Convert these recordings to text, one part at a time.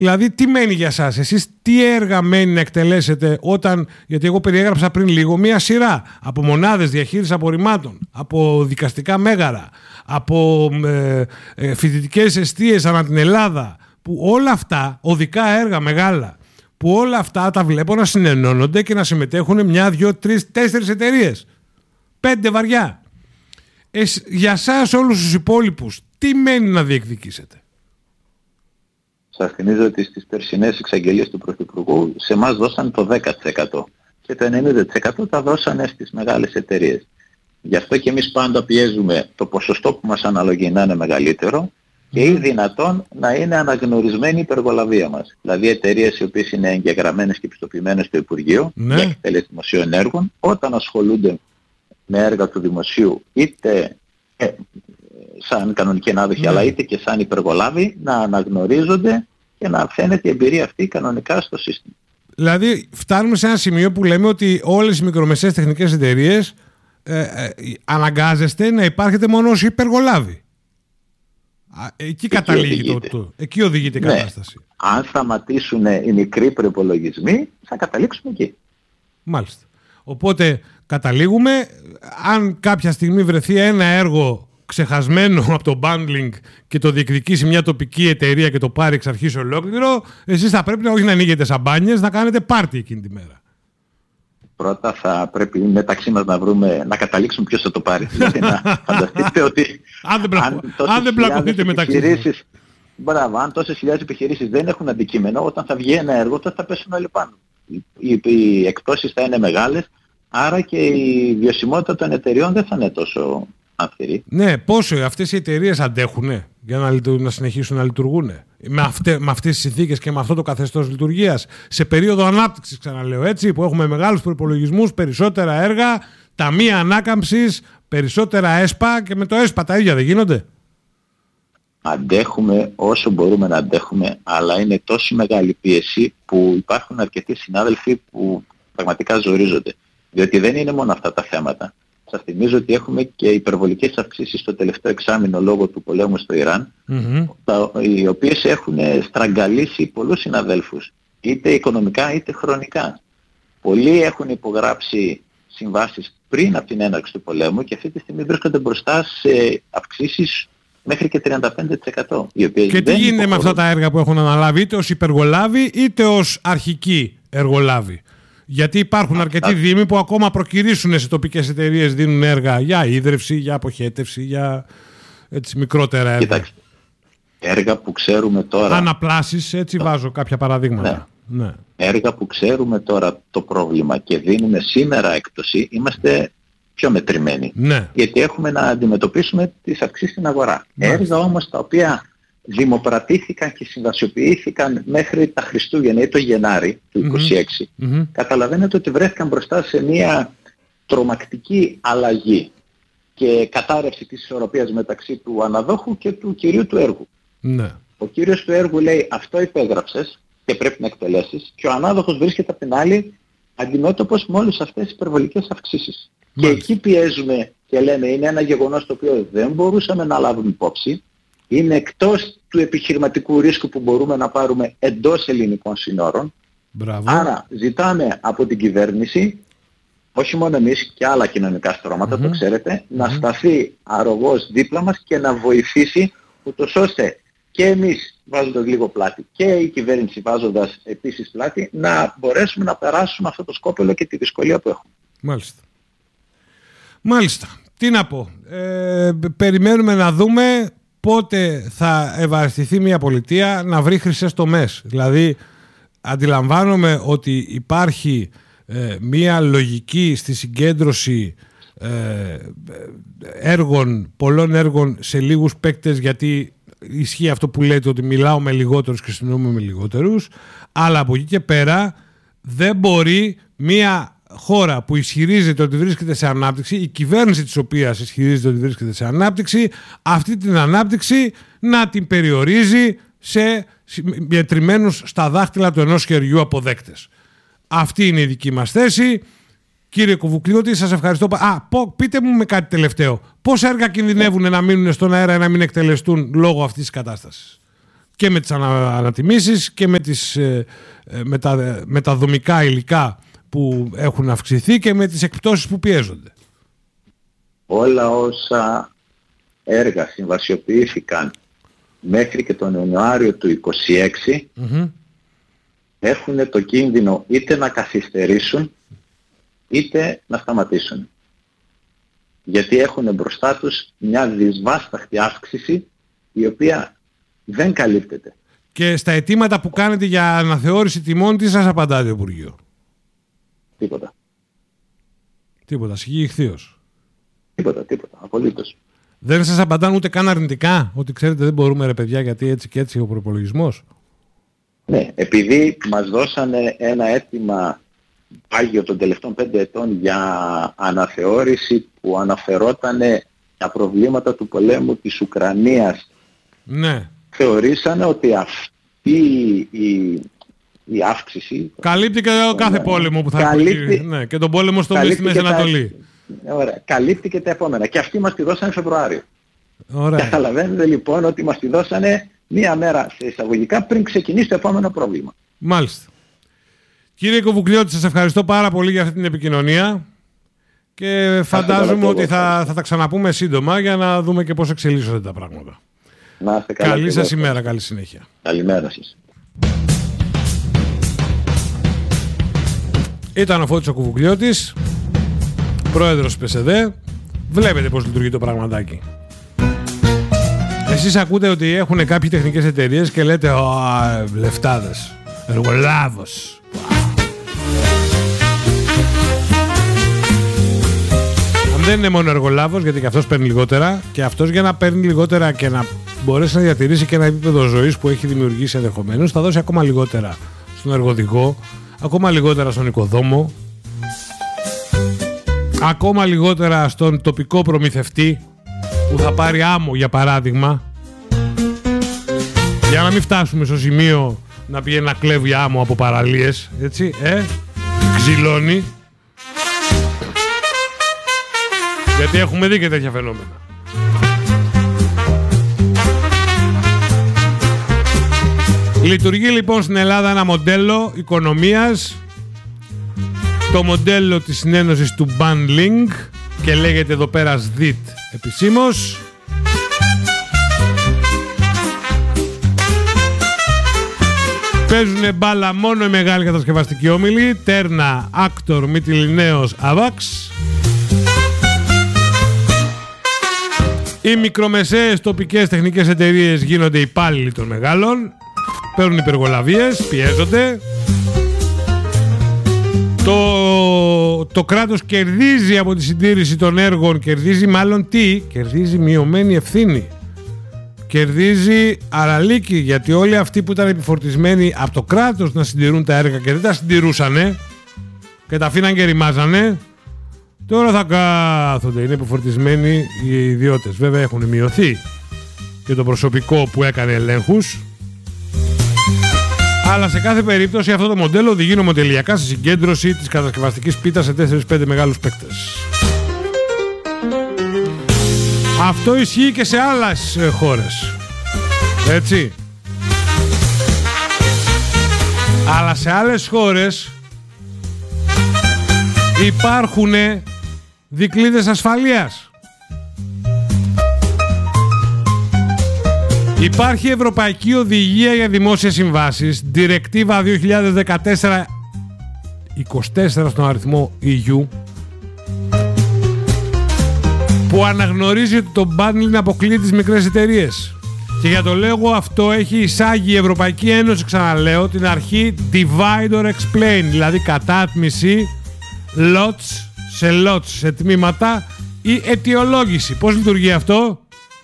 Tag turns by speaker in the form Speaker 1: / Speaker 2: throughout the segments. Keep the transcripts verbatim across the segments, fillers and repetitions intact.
Speaker 1: Δηλαδή, τι μένει για εσάς, εσείς τι έργα μένει να εκτελέσετε όταν, γιατί εγώ περιέγραψα πριν λίγο μία σειρά από μονάδες διαχείρισης απορριμμάτων, από δικαστικά μέγαρα, από ε, ε, φοιτητικές εστίες ανά την Ελλάδα, που όλα αυτά, οδικά έργα μεγάλα, που όλα αυτά τα βλέπω να συνενώνονται και να συμμετέχουν μια, δυο, τρεις, τέσσερις εταιρείες. Πέντε βαριά. Ε, για σας όλους τους υπόλοιπους, τι μένει να διεκδικήσετε?
Speaker 2: Σας θυμίζω ότι στις περσινές εξαγγελίες του Πρωθυπουργού σε εμάς δώσαν το δέκα τοις εκατό και το ενενήντα τοις εκατό τα δώσανε στις μεγάλες εταιρείες. Γι' αυτό και εμείς πάντα πιέζουμε το ποσοστό που μας αναλογεί να είναι μεγαλύτερο και ή δυνατόν να είναι αναγνωρισμένη η υπεργολαβία μας. Δηλαδή εταιρείες οι οποίες είναι εγγεγραμμένες και πιστοποιημένες στο Υπουργείο
Speaker 1: ναι.
Speaker 2: για εκτέλεση δημοσίων έργων, όταν ασχολούνται με έργα του δημοσίου είτε ε, σαν κανονική ανάδοχη, ναι. αλλά είτε και σαν υπεργολάβοι, να αναγνωρίζονται και να φαίνεται η εμπειρία αυτή κανονικά στο σύστημα.
Speaker 1: Δηλαδή φτάνουμε σε ένα σημείο που λέμε ότι όλες οι μικρομεσαίες τεχνικές εταιρείες ε, ε, αναγκάζεστε να υπάρχετε μόνο ως υπεργολάβοι. Εκεί, εκεί καταλήγει το, το, εκεί οδηγείται η κατάσταση.
Speaker 2: Ναι. Αν σταματήσουν οι μικροί προϋπολογισμοί, θα καταλήξουμε εκεί.
Speaker 1: Μάλιστα. Οπότε καταλήγουμε, αν κάποια στιγμή βρεθεί ένα έργο ξεχασμένο από το bundling και το διεκδικήσει μια τοπική εταιρεία και το πάρει εξ αρχής ολόκληρο, εσείς θα πρέπει να όχι να ανοίγετε σαμπάνιες, να κάνετε πάρτι εκείνη τη μέρα.
Speaker 2: Πρώτα θα πρέπει μεταξύ μας να βρούμε, να καταλήξουμε ποιος θα το πάρει. Δηλαδή να φανταστείτε ότι
Speaker 1: αν δεν, πλακω... αν δεν πλακωθείτε μεταξύ σας.
Speaker 2: Μπράβο, αν τόσες χιλιάδες επιχειρήσεις δεν έχουν αντικείμενο, όταν θα βγει ένα έργο τότε θα πέσουν όλοι πάνω. Οι, οι εκπτώσεις θα είναι μεγάλες, άρα και η βιωσιμότητα των εταιριών δεν θα είναι τόσο αυστηρή.
Speaker 1: Ναι, πόσο αυτές οι εταιρείες αντέχουν για να, να συνεχίσουν να λειτουργούν με, αυτέ, με αυτές τις συνθήκες και με αυτό το καθεστώς λειτουργίας σε περίοδο ανάπτυξης, ξαναλέω έτσι, που έχουμε μεγάλους προϋπολογισμούς, περισσότερα έργα, ταμεία ανάκαμψης, περισσότερα ΕΣΠΑ, και με το ΕΣΠΑ τα ίδια δεν γίνονται?
Speaker 2: Αντέχουμε όσο μπορούμε να αντέχουμε, αλλά είναι τόσο μεγάλη πίεση που υπάρχουν αρκετοί συνάδελφοι που πραγματικά ζορίζονται. Διότι δεν είναι μόνο αυτά τα θέματα. Σας θυμίζω ότι έχουμε και υπερβολικές αυξήσεις στο τελευταίο εξάμηνο λόγω του πολέμου στο Ιράν, mm-hmm. τα, οι οποίες έχουν στραγγαλίσει πολλούς συναδέλφους, είτε οικονομικά είτε χρονικά. Πολλοί έχουν υπογράψει συμβάσεις πριν από την έναρξη του πολέμου και αυτή τη στιγμή βρίσκονται μπροστά σε αυξήσεις μέχρι και τριάντα πέντε τοις εκατό. Οι οποίες
Speaker 1: και τι γίνεται με αυτά τα έργα που έχουν αναλάβει, είτε ως υπεργολάβοι είτε ως αρχικοί εργολάβοι? Γιατί υπάρχουν Α, αρκετοί α... δήμοι που ακόμα προκυρήσουν σε τοπικές εταιρείες, δίνουν έργα για ίδρυυση, για αποχέτευση, για έτσι, μικρότερα έργα.
Speaker 2: Κοιτάξτε, έργα που ξέρουμε τώρα...
Speaker 1: Αναπλάσεις, έτσι το... βάζω κάποια παραδείγματα. Ναι. Ναι.
Speaker 2: Έργα που ξέρουμε τώρα το πρόβλημα και δίνουμε σήμερα έκπτωση, είμαστε πιο μετρημένοι. Ναι. Γιατί έχουμε να αντιμετωπίσουμε τις αυξήσεις στην αγορά. Ναι. Έργα όμως τα οποία δημοπρατήθηκαν και συμβασιοποιήθηκαν μέχρι τα Χριστούγεννα ή το Γενάρη του είκοσι έξι, mm-hmm. καταλαβαίνετε ότι βρέθηκαν μπροστά σε μια τρομακτική αλλαγή και κατάρρευση της ισορροπίας μεταξύ του αναδόχου και του κυρίου του έργου. Ναι. Ο κύριος του έργου λέει αυτό υπέγραψες και πρέπει να εκτελέσεις, και ο ανάδοχος βρίσκεται απ' την άλλη αντιμέτωπος με όλες αυτές τις υπερβολικές αυξήσεις. Και εκεί πιέζουμε και λέμε είναι ένα γεγονός το οποίο δεν μπορούσαμε να λάβουμε υπόψη. Είναι εκτός του επιχειρηματικού ρίσκου που μπορούμε να πάρουμε εντός ελληνικών συνόρων.
Speaker 1: Μπράβο.
Speaker 2: Άρα ζητάμε από την κυβέρνηση, όχι μόνο εμείς και άλλα κοινωνικά στρώματα, mm-hmm. το ξέρετε, mm-hmm. να σταθεί αρρωγός δίπλα μας και να βοηθήσει, ούτως ώστε και εμείς βάζοντας λίγο πλάτη και η κυβέρνηση βάζοντας επίσης πλάτη, να μπορέσουμε να περάσουμε αυτό το σκόπελο και τη δυσκολία που έχουμε.
Speaker 1: Μάλιστα. Μάλιστα. Τι να πω. Ε, περιμένουμε να δούμε πότε θα ευαισθηθεί μια πολιτεία να βρει χρυσές τομές. Δηλαδή, αντιλαμβάνομαι ότι υπάρχει ε, μια λογική στη συγκέντρωση ε, έργων, πολλών έργων σε λίγους παίκτες, γιατί ισχύει αυτό που λέτε ότι μιλάω με λιγότερους και συνεννοούμε με λιγότερους, αλλά από εκεί και πέρα δεν μπορεί μια χώρα που ισχυρίζεται ότι βρίσκεται σε ανάπτυξη, η κυβέρνηση της οποίας ισχυρίζεται ότι βρίσκεται σε ανάπτυξη, αυτή την ανάπτυξη να την περιορίζει σε μετρημένους στα δάχτυλα του ενός χεριού αποδέκτες. Αυτή είναι η δική μας θέση. Κύριε Κουβουκλιώτη, σας ευχαριστώ. Α, πείτε μου με κάτι τελευταίο. Πόσα έργα κινδυνεύουν να μείνουν στον αέρα ή να μην εκτελεστούν λόγω αυτής της κατάστασης? και με τις ανα, ανατιμήσεις και με, τις, ε, με, τα, με τα δομικά υλικά που έχουν αυξηθεί και με τις εκπτώσεις που πιέζονται.
Speaker 2: Όλα όσα έργα συμβασιοποιήθηκαν μέχρι και τον Ιανουάριο του είκοσι έξι mm-hmm. έχουν το κίνδυνο είτε να καθυστερήσουν είτε να σταματήσουν. Γιατί έχουν μπροστά τους μια δυσβάσταχτη αύξηση η οποία δεν καλύπτεται.
Speaker 1: Και στα αιτήματα που κάνετε για αναθεώρηση τιμών, τι σας απαντά το Υπουργείο?
Speaker 2: Τίποτα.
Speaker 1: Τίποτα, σιγή ηχθείως.
Speaker 2: Τίποτα, τίποτα, απολύτως.
Speaker 1: Δεν σας απαντάνε ούτε καν αρνητικά, ότι ξέρετε δεν μπορούμε ρε παιδιά γιατί έτσι και έτσι ο προϋπολογισμός?
Speaker 2: Ναι, επειδή μας δώσανε ένα αίτημα πάγιο των τελευταίων πέντε ετών για αναθεώρηση που αναφερόταν τα προβλήματα του πολέμου της Ουκρανίας.
Speaker 1: Ναι.
Speaker 2: Θεωρήσανε ότι αυτή η, η αύξηση...
Speaker 1: Καλύπτει και ο κάθε πόλεμο που θα
Speaker 2: καλύπτει,
Speaker 1: ναι, και τον πόλεμο στο στη Μέση Ανατολή.
Speaker 2: Ωραία. Καλύπτει και τα επόμενα. Και αυτοί μας τη δώσανε Φεβρουάριο.
Speaker 1: Ωραία.
Speaker 2: Καταλαβαίνετε λοιπόν ότι μας τη δώσανε μία μέρα σε εισαγωγικά πριν ξεκινήσει το επόμενο πρόβλημα.
Speaker 1: Μάλιστα. Κύριε Κοβουκλιώτη, σας ευχαριστώ πάρα πολύ για αυτή την επικοινωνία και φαντάζομαι ότι θα, θα τα ξαναπούμε σύντομα για να δούμε και πώς εξελίσσονται τα πράγματα.
Speaker 2: Να είστε καλά.
Speaker 1: Καλή σας ημέρα, καλή συνέχεια.
Speaker 2: Καλημέρα σας.
Speaker 1: Ήταν ο Φώτης ο Κουβουκλιώτης, πρόεδρος ΠΕΣΕΔΕ. Βλέπετε πώς λειτουργεί το πραγματάκι. Εσείς ακούτε ότι έχουν κάποιοι τεχνικές εταιρείες και λέτε «Ω, λεφτάδες, εργολάβος». Αν δεν είναι μόνο εργολάβος, γιατί και αυτός παίρνει λιγότερα, και αυτός για να παίρνει λιγότερα και να μπορέσει να διατηρήσει και ένα επίπεδο ζωής που έχει δημιουργήσει ενδεχομένως, θα δώσει ακόμα λιγότερα στον εργοδικό, ακόμα λιγότερα στον οικοδόμο, ακόμα λιγότερα στον τοπικό προμηθευτή που θα πάρει άμμο, για παράδειγμα, για να μην φτάσουμε στο σημείο να πηγαίνει να κλέβει άμμο από παραλίες, έτσι, ε, ξυλώνει. Γιατί έχουμε δει και τέτοια φαινόμενα. Λειτουργεί λοιπόν στην Ελλάδα ένα μοντέλο οικονομίας, το μοντέλο της συνένωσης του bundling, και λέγεται εδώ πέρα ΣΔΙΤ επισήμως. Παίζουνε μπάλα μόνο οι μεγάλοι κατασκευαστικοί όμιλοι, Τέρνα, Άκτορ, Μυτιληναίος, Αβάξ. Οι μικρομεσαίες τοπικές τεχνικές εταιρείες γίνονται υπάλληλοι των μεγάλων, παίρνουν υπεργολαβίες, πιέζονται. Το, το κράτος κερδίζει από τη συντήρηση των έργων, κερδίζει μάλλον τι, κερδίζει μειωμένη ευθύνη. Κερδίζει αραλίκη, γιατί όλοι αυτοί που ήταν επιφορτισμένοι από το κράτος να συντηρούν τα έργα και δεν τα συντηρούσανε και τα αφήναν και ρημάζανε, τώρα θα κάθονται, είναι επιφορτισμένοι οι ιδιώτες. Βέβαια έχουν μειωθεί και το προσωπικό που έκανε ελέγχους, αλλά σε κάθε περίπτωση αυτό το μοντέλο οδηγεί νομοτελειακά στη συγκέντρωση της κατασκευαστικής πίτας σε τέσσερις πέντε μεγάλους παίκτες. Αυτό ισχύει και σε άλλες χώρες, έτσι. Αλλά σε άλλες χώρες υπάρχουν δικλείδες ασφαλείας. Υπάρχει Ευρωπαϊκή Οδηγία για Δημόσιες Συμβάσεις, Διρεκτίβα δύο χιλιάδες δεκατέσσερα είκοσι τέσσερα στον αριθμό ι γιου, που αναγνωρίζει ότι το bundling αποκλείει τις μικρές εταιρείες. Και για το λόγο αυτό έχει εισάγει η Ευρωπαϊκή Ένωση, ξαναλέω, την αρχή divide or explain, δηλαδή κατάτμιση lots σε lots, σε τμήματα, ή αιτιολόγηση. Πώς λειτουργεί αυτό?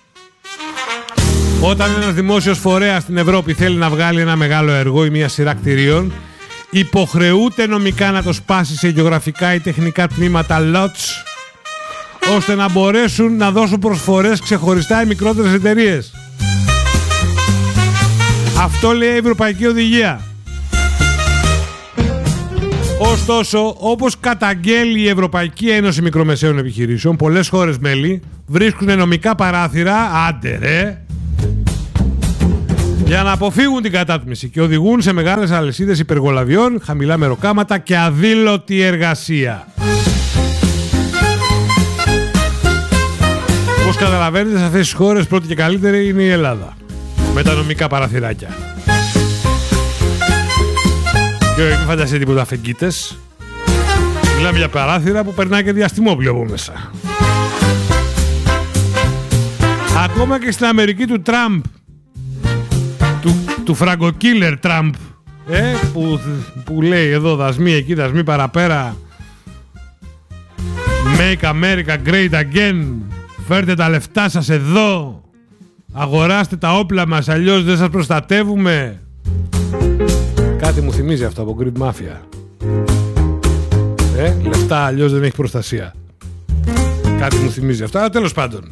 Speaker 1: Όταν ένας δημόσιος φορέας στην Ευρώπη θέλει να βγάλει ένα μεγάλο έργο ή μια σειρά κτηρίων, υποχρεούται νομικά να το σπάσει σε γεωγραφικά ή τεχνικά τμήματα lots, ώστε να μπορέσουν να δώσουν προσφορές ξεχωριστά οι μικρότερες εταιρείες. Αυτό λέει η Ευρωπαϊκή Οδηγία. Ωστόσο, όπως καταγγέλει η Ευρωπαϊκή Ένωση Μικρομεσαίων Επιχειρήσεων, πολλές χώρες μέλη βρίσκουν νομικά παράθυρα, άντε ρε, για να αποφύγουν την κατάτμιση και οδηγούν σε μεγάλες αλυσίδες υπεργολαβιών, χαμηλά μεροκάματα και αδήλωτη εργασία. Όπως καταλαβαίνετε, σε αυτές τις χώρες πρώτη και καλύτερη είναι η Ελλάδα, με τα νομικά παραθυράκια. Και μην φανταστείτε τίποτα αφεγγίτες. Μιλάμε για παράθυρα που περνάει και διαστημόπλιο από μέσα. Ακόμα και στην Αμερική του Τραμπ, του, του φραγκοκίλερ Τραμπ, ε, που, που λέει εδώ δασμοί εκεί, δασμοί παραπέρα, Make America Great Again, φέρτε τα λεφτά σας εδώ, αγοράστε τα όπλα μας, αλλιώς δεν σας προστατεύουμε. Κάτι μου θυμίζει αυτό από Greek Mafia. Ε, λεφτά αλλιώς δεν έχει προστασία. Κάτι μου θυμίζει αυτό, αλλά τέλος πάντων.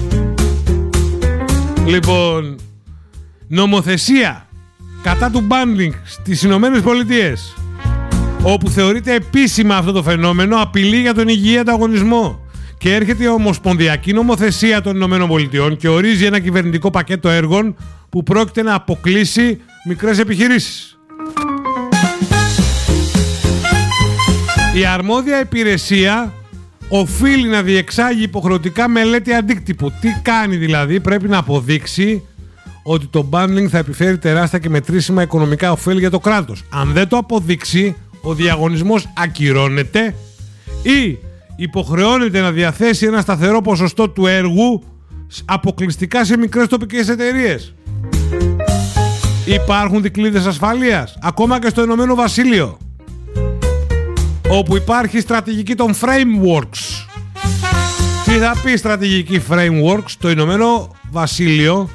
Speaker 1: Λοιπόν, νομοθεσία κατά του bundling στις Ηνωμένες Πολιτείες, όπου θεωρείται επίσημα αυτό το φαινόμενο απειλή για τον υγιή ανταγωνισμό. Και έρχεται η Ομοσπονδιακή Νομοθεσία των Ηνωμένων Πολιτειών και ορίζει ένα κυβερνητικό πακέτο έργων που πρόκειται να αποκλείσει μικρές επιχειρήσεις. Η αρμόδια υπηρεσία οφείλει να διεξάγει υποχρεωτικά μελέτη αντίκτυπου. Τι κάνει δηλαδή? Πρέπει να αποδείξει ότι το bundling θα επιφέρει τεράστια και μετρήσιμα οικονομικά ωφέλη για το κράτος. Αν δεν το αποδείξει, ο διαγωνισμός ακυρώνεται ή υποχρεώνεται να διαθέσει ένα σταθερό ποσοστό του έργου αποκλειστικά σε μικρές τοπικές εταιρείες. Υπάρχουν δικλείδες ασφαλείας, ακόμα και στο Ηνωμένο Βασίλειο, όπου υπάρχει στρατηγική των frameworks. Τι θα πει στρατηγική frameworks? Το Ηνωμένο Βασίλειο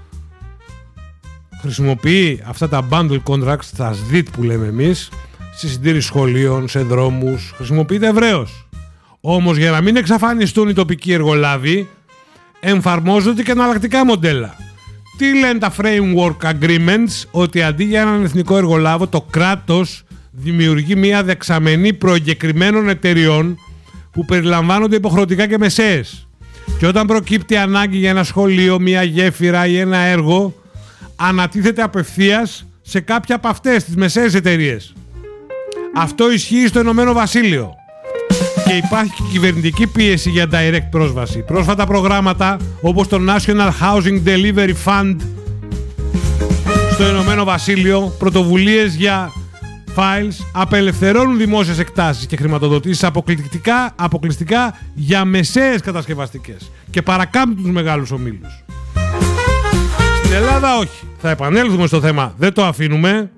Speaker 1: χρησιμοποιεί αυτά τα bundle contracts, τα ες ντι άι τι που λέμε εμείς, στη συντήρηση σχολείων, σε δρόμους, χρησιμοποιείται ευρέως. Όμως για να μην εξαφανιστούν οι τοπικοί εργολάβοι, εμφαρμόζονται και εναλλακτικά μοντέλα. Τι λένε τα framework agreements? Ότι αντί για έναν εθνικό εργολάβο, το κράτος δημιουργεί μια δεξαμενή προεγκεκριμένων εταιριών που περιλαμβάνονται υποχρεωτικά και μεσαίες. Και όταν προκύπτει ανάγκη για ένα σχολείο, μια γέφυρα ή ένα έργο, ανατίθεται απευθείας σε κάποια από αυτές τις μεσαίες εταιρείες. Αυτό ισχύει στο Ηνωμένο Βασίλειο. Και υπάρχει και κυβερνητική πίεση για direct πρόσβαση. Πρόσφατα προγράμματα όπως το National Housing Delivery Fund στο Ηνωμένο Βασίλειο, πρωτοβουλίες για files, απελευθερώνουν δημόσιες εκτάσεις και χρηματοδοτήσεις αποκλειστικά, αποκλειστικά για μεσαίες κατασκευαστικές και παρακάμπτουν τους μεγάλους ομίλους. Στην Ελλάδα όχι. Θα επανέλθουμε στο θέμα. Δεν το αφήνουμε.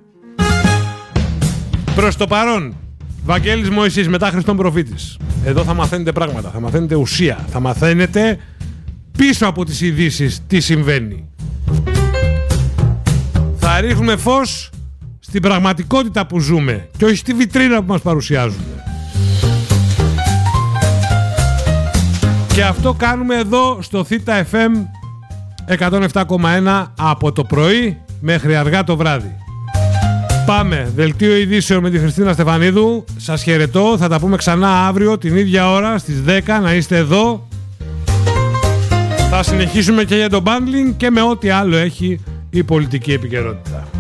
Speaker 1: Προς το παρόν, Βαγγέλης Μωυσής, μετά Χριστόν Προφήτης. Εδώ θα μαθαίνετε πράγματα, θα μαθαίνετε ουσία, θα μαθαίνετε πίσω από τις ειδήσεις τι συμβαίνει. Θα ρίχνουμε φως στην πραγματικότητα που ζούμε και όχι στη βιτρίνα που μας παρουσιάζουν. Και αυτό κάνουμε εδώ στο Θήτα εφ εμ εκατόν επτά κόμμα ένα από το πρωί μέχρι αργά το βράδυ. Πάμε, δελτίο ειδήσεων με τη Χριστίνα Στεφανίδου. Σας χαιρετώ, θα τα πούμε ξανά αύριο την ίδια ώρα στις δέκα, να είστε εδώ. Θα συνεχίσουμε και για το bundling και με ό,τι άλλο έχει η πολιτική επικαιρότητα.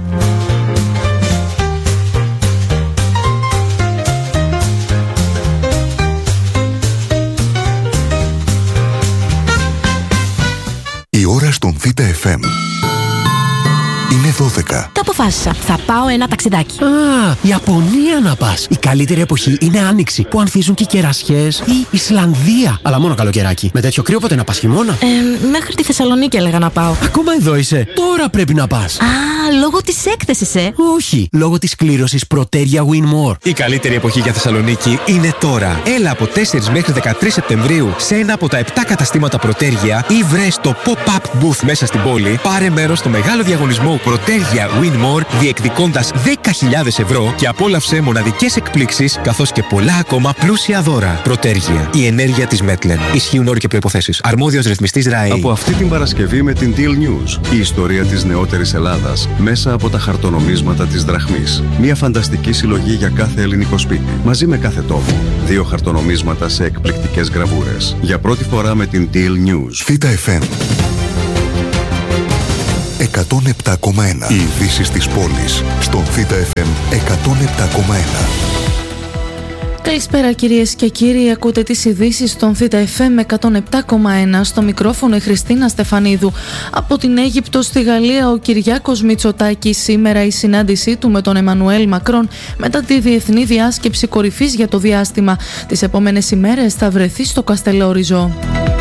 Speaker 3: Η ώρα στον Θήτα εφ εμ είναι δώδεκα.
Speaker 4: Το αποφάσισα. Θα πάω ένα ταξιδάκι.
Speaker 5: Α, Ιαπωνία να πας. Η καλύτερη εποχή είναι άνοιξη, που ανθίζουν και οι κερασιές. Ή Ισλανδία. Αλλά μόνο καλοκαιράκι. Με τέτοιο κρύο πότε να πας, χειμώνα?
Speaker 4: Ε, μέχρι τη Θεσσαλονίκη έλεγα να πάω.
Speaker 5: Ακόμα εδώ είσαι? Τώρα πρέπει να πας.
Speaker 4: Α, λόγω της έκθεσης, ε.
Speaker 5: Όχι, λόγω της κλήρωσης Proteria Win More.
Speaker 6: Η καλύτερη εποχή για Θεσσαλονίκη είναι τώρα. Έλα από τέσσερις μέχρι δεκατρείς Σεπτεμβρίου σε ένα από τα επτά καταστήματα Proteria ή βρες το pop-up booth μέσα στην πόλη. Πάρε μέρος στο μεγάλο διαγωνισμό Proteria Win More, διεκδικώντας δέκα χιλιάδες ευρώ και απόλαυσε μοναδικές εκπλήξεις καθώς και πολλά ακόμα πλούσια δώρα. Proteria, η ενέργεια της Μέτλεν. Ισχύουν όροι και προϋποθέσεις. Αρμόδιος ρυθμιστής ΡΑΕ.
Speaker 7: Από αυτή την Παρασκευή με την Deal News, η ιστορία της νεότερης Ελλάδας μέσα από τα χαρτονομίσματα της δραχμής. Μια φανταστική συλλογή για κάθε ελληνικό σπίτι. Μαζί με κάθε τόπο. Δύο χαρτονομίσματα σε εκπληκτικές γραβούρες. Για πρώτη φορά με την Deal News.
Speaker 3: Θήτα εφ εμ εκατόν εκατόν επτά κόμμα ένα. Οι ειδήσεις της πόλης στον Θήτα εφ εμ εκατόν επτά κόμμα ένα.
Speaker 8: Καλησπέρα κυρίες και κύριοι, ακούτε τις ειδήσεις στον Θήτα εφ εμ εκατόν επτά κόμμα ένα. Στο μικρόφωνο η Χριστίνα Στεφανίδου. Από την Αίγυπτο στη Γαλλία, ο Κυριάκος Μητσοτάκης. Σήμερα η συνάντησή του με τον Εμμανουέλ Μακρόν μετά τη διεθνή διάσκεψη κορυφής για το διάστημα. Τις επόμενες ημέρες θα βρεθεί στο Καστελόριζο.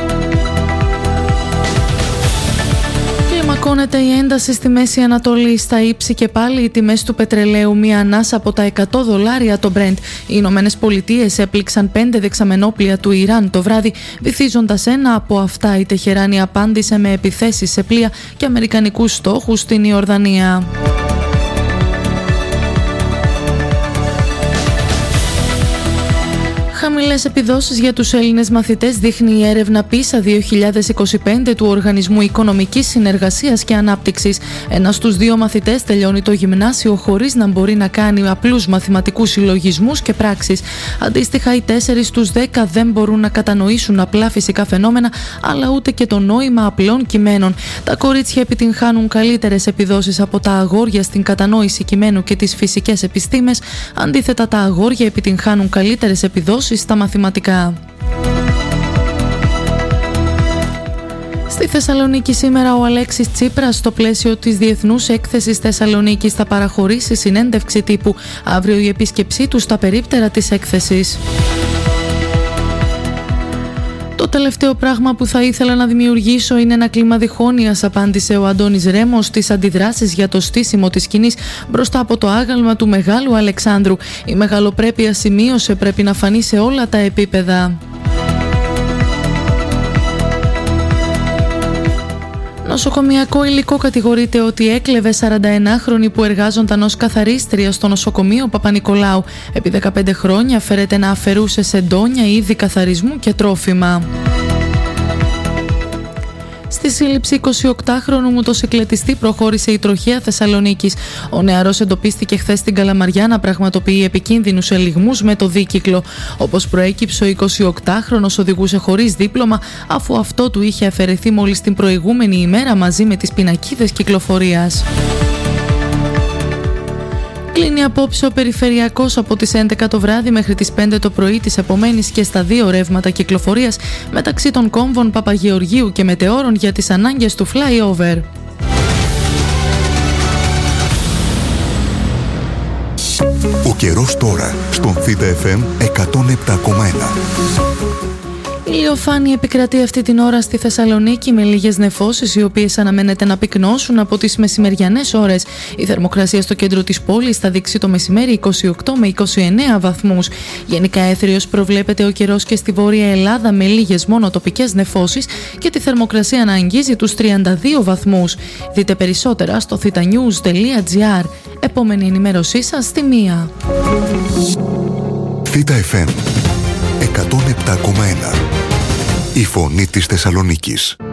Speaker 8: Κλιμακώνεται η ένταση στη Μέση Ανατολή. Στα ύψη και πάλι οι τιμές του πετρελαίου, μία ανάσα από τα εκατό δολάρια το Brent. Οι Ηνωμένες Πολιτείες έπληξαν πέντε δεξαμενόπλια του Ιράν το βράδυ, βυθίζοντας ένα από αυτά. Η Τεχεράνη απάντησε με επιθέσεις σε πλοία και αμερικανικούς στόχους στην Ιορδανία. Χαμηλές επιδόσεις για τους Έλληνες μαθητές δείχνει η έρευνα πίσα δύο χιλιάδες είκοσι πέντε του Οργανισμού Οικονομικής Συνεργασίας και Ανάπτυξης. Ένας στους δύο μαθητές τελειώνει το γυμνάσιο χωρίς να μπορεί να κάνει απλούς μαθηματικούς συλλογισμούς και πράξεις. Αντίστοιχα, οι τέσσερις στους δέκα δεν μπορούν να κατανοήσουν απλά φυσικά φαινόμενα, αλλά ούτε και το νόημα απλών κειμένων. Τα κορίτσια επιτυγχάνουν καλύτερες επιδόσεις από τα αγόρια στην κατανόηση κειμένου και τις φυσικές επιστήμες. Αντίθετα, τα αγόρια επιτυγχάνουν καλύτερες επιδόσεις στα μαθηματικά. Στη Θεσσαλονίκη σήμερα ο Αλέξης Τσίπρας, στο πλαίσιο της Διεθνούς Έκθεσης Θεσσαλονίκης, θα παραχωρήσει συνέντευξη τύπου. Αύριο η επίσκεψή του στα περίπτερα της έκθεσης. Το τελευταίο πράγμα που θα ήθελα να δημιουργήσω είναι ένα κλίμα διχόνοιας, απάντησε ο Αντώνης Ρέμος στις αντιδράσεις για το στήσιμο της σκηνής μπροστά από το άγαλμα του Μεγάλου Αλεξάνδρου. Η μεγαλοπρέπεια, σημείωσε, πρέπει να φανεί σε όλα τα επίπεδα. Νοσοκομιακό υλικό κατηγορείται ότι έκλεβε σαρανταενάχρονη που εργάζονταν ως καθαρίστρια στο νοσοκομείο Παπα-Νικολάου. Επί δεκαπέντε χρόνια φέρεται να αφαιρούσε σεντόνια, είδη καθαρισμού και τρόφιμα. Στη σύλληψη εικοσιοκτάχρονου μοτοσικλετιστή προχώρησε η τροχέα Θεσσαλονίκης. Ο νεαρός εντοπίστηκε χθες στην Καλαμαριά να πραγματοποιεί επικίνδυνους ελιγμούς με το δίκυκλο. Όπως προέκυψε, ο εικοσιοκτάχρονος οδηγούσε χωρίς δίπλωμα, αφού αυτό του είχε αφαιρεθεί μόλις την προηγούμενη ημέρα μαζί με τις πινακίδες κυκλοφορίας. Κλείνει απόψε ο περιφερειακός από τις έντεκα το βράδυ μέχρι τις πέντε το πρωί της επομένης και στα δύο ρεύματα κυκλοφορίας μεταξύ των κόμβων Παπαγεωργίου και Μετεώρων για τις ανάγκες του flyover.
Speaker 3: Ο καιρός τώρα στον Θήτα εφ εμ εκατόν επτά κόμμα ένα.
Speaker 8: Ηλιοφάνεια επικρατεί αυτή την ώρα στη Θεσσαλονίκη με λίγες νεφώσεις, οι οποίες αναμένεται να πυκνώσουν από τις μεσημεριανές ώρες. Η θερμοκρασία στο κέντρο της πόλης θα δείξει το μεσημέρι είκοσι οκτώ με είκοσι εννέα βαθμούς. Γενικά έθριος προβλέπεται ο καιρός και στη Βόρεια Ελλάδα με λίγες μόνο τοπικές νεφώσεις και τη θερμοκρασία να αγγίζει τους τριάντα δύο βαθμούς. Δείτε περισσότερα στο θήτα νιούζ τελεία τζι άρ. Επόμενη ενημέρωσή σας στη μία.
Speaker 3: Θήτα εφ εμ εκατόν επτά κόμμα ένα. Η φωνή της Θεσσαλονίκης.